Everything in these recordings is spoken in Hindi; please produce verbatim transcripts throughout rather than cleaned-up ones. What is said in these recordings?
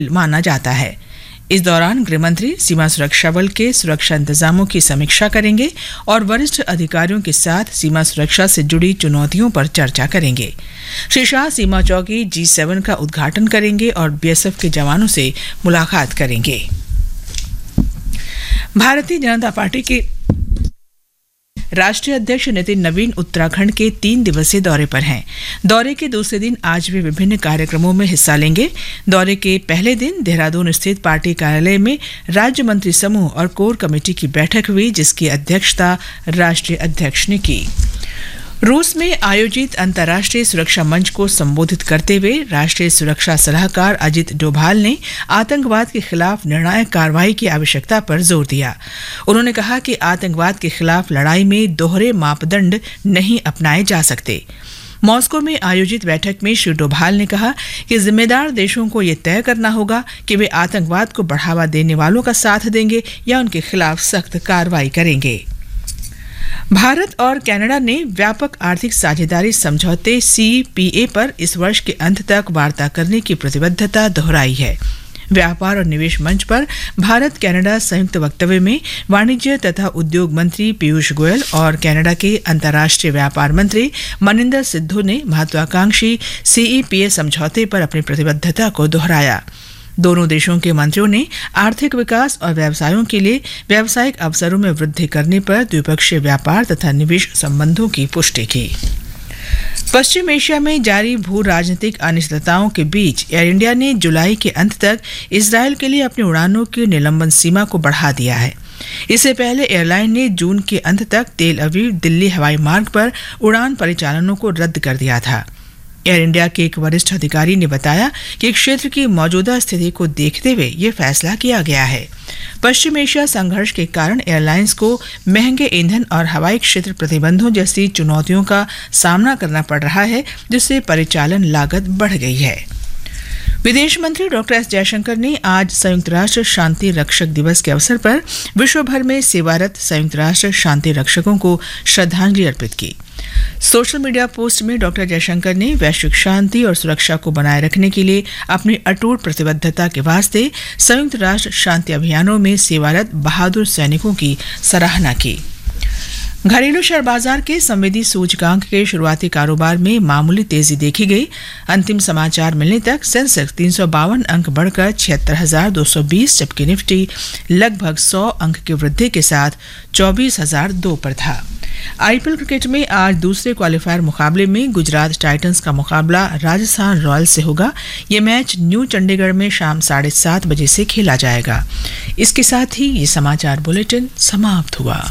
माना जाता है। इस दौरान गृहमंत्री सीमा सुरक्षा बल के सुरक्षा इंतजामों की समीक्षा करेंगे और वरिष्ठ अधिकारियों के साथ सीमा सुरक्षा से जुड़ी चुनौतियों पर चर्चा करेंगे। श्री शाह सीमा चौकी जी सेवन का उद्घाटन करेंगे और बीएसएफ के जवानों से मुलाकात करेंगे। भारतीय जनता पार्टी के राष्ट्रीय अध्यक्ष नितिन नवीन उत्तराखंड के तीन दिवसीय दौरे पर हैं। दौरे के दूसरे दिन आज वे विभिन्न कार्यक्रमों में हिस्सा लेंगे। दौरे के पहले दिन देहरादून स्थित पार्टी कार्यालय में राज्य मंत्री समूह और कोर कमेटी की बैठक हुई, जिसकी अध्यक्षता राष्ट्रीय अध्यक्ष ने की। रूस में आयोजित अंतर्राष्ट्रीय सुरक्षा मंच को संबोधित करते हुए राष्ट्रीय सुरक्षा सलाहकार अजित डोभाल ने आतंकवाद के खिलाफ निर्णायक कार्रवाई की आवश्यकता पर जोर दिया। उन्होंने कहा कि आतंकवाद के खिलाफ लड़ाई में दोहरे मापदंड नहीं अपनाए जा सकते। मॉस्को में आयोजित बैठक में श्री डोभाल ने कहा कि जिम्मेदार देशों को ये तय करना होगा कि वे आतंकवाद को बढ़ावा देने वालों का साथ देंगे या उनके खिलाफ सख्त कार्रवाई करेंगे। भारत और कनाडा ने व्यापक आर्थिक साझेदारी समझौते सीपीए पर इस वर्ष के अंत तक वार्ता करने की प्रतिबद्धता दोहराई है। व्यापार और निवेश मंच पर भारत कनाडा संयुक्त वक्तव्य में वाणिज्य तथा उद्योग मंत्री पीयूष गोयल और कनाडा के अंतर्राष्ट्रीय व्यापार मंत्री मनिंदर सिद्धू ने महत्वाकांक्षी सीईपीए समझौते पर अपनी प्रतिबद्धता को दोहराया। दोनों देशों के मंत्रियों ने आर्थिक विकास और व्यवसायों के लिए व्यावसायिक अवसरों में वृद्धि करने पर द्विपक्षीय व्यापार तथा निवेश संबंधों की पुष्टि की। पश्चिम एशिया में जारी भू राजनीतिक अनिश्चितताओं के बीच एयर इंडिया ने जुलाई के अंत तक इजरायल के लिए अपनी उड़ानों की निलंबन सीमा को बढ़ा दिया है। इससे पहले एयरलाइन ने जून के अंत तक तेल अवीव दिल्ली हवाई मार्ग पर उड़ान परिचालनों को रद्द कर दिया था। एयर इंडिया के एक वरिष्ठ अधिकारी ने बताया कि क्षेत्र की मौजूदा स्थिति को देखते हुए ये फैसला किया गया है। पश्चिम एशिया संघर्ष के कारण एयरलाइंस को महंगे ईंधन और हवाई क्षेत्र प्रतिबंधों जैसी चुनौतियों का सामना करना पड़ रहा है, जिससे परिचालन लागत बढ़ गई है। विदेश मंत्री डॉक्टर एस जयशंकर ने आज संयुक्त राष्ट्र शांति रक्षक दिवस के अवसर पर विश्व भर में सेवारत संयुक्त राष्ट्र शांति रक्षकों को श्रद्धांजलि अर्पित की। सोशल मीडिया पोस्ट में डॉक्टर जयशंकर ने वैश्विक शांति और सुरक्षा को बनाए रखने के लिए अपनी अटूट प्रतिबद्धता के वास्ते संयुक्त राष्ट्र शांति अभियानों में सेवारत बहादुर सैनिकों की सराहना की। घरेलू शेयर बाजार के संवेदी सूचकांक के शुरुआती कारोबार में मामूली तेजी देखी गई। अंतिम समाचार मिलने तक सेंसेक्स तीन सौ बावन अंक बढ़कर छिहत्तर हजार दो सौ बीस, जबकि निफ्टी लगभग सौ अंक की वृद्धि के साथ चौबीस हजार दो पर था। आईपीएल क्रिकेट में आज दूसरे क्वालिफायर मुकाबले में गुजरात टाइटंस का मुकाबला राजस्थान रॉयल्स से होगा। ये मैच न्यू चंडीगढ़ में शाम साढ़े सात बजे से खेला जाएगा। इसके साथ ही ये समाचार बुलेटिन समाप्त हुआ।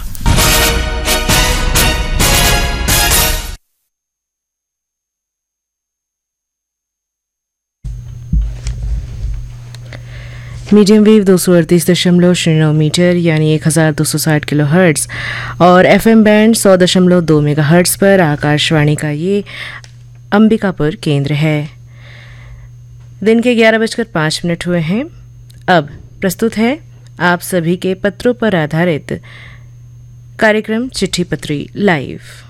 मीडियम वेव दो सौ अड़तीस दशमलव शून्य मीटर यानी एक हज़ार दो सौ साठ किलो हर्ट्स और एफएम बैंड सौ दशमलव दो मेगा हर्ट्स पर आकाशवाणी का ये अंबिकापुर केंद्र है। दिन के ग्यारह बजकर पाँच मिनट हुए हैं। अब प्रस्तुत है आप सभी के पत्रों पर आधारित कार्यक्रम चिट्ठी पत्री लाइव।